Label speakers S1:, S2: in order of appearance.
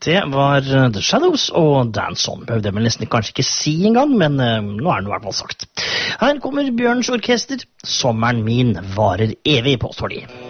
S1: Det var The Shadows og Dance On. Behøvde jeg vel nesten kanskje ikke si engang, men nå er det i hvert fall sagt. Her kommer Bjørns orkester. Sommeren min varer evig, påstår de.